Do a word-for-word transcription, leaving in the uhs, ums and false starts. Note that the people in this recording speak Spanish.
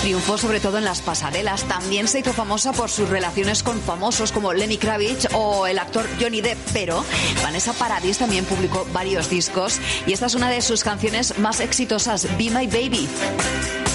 Triunfó sobre todo en las pasarelas. También se hizo famosa por sus relaciones con famosos como Lenny Kravitz o el actor Johnny Depp. Pero Vanessa Paradis también publicó varios discos y esta es una de sus canciones más exitosas, Be My Baby.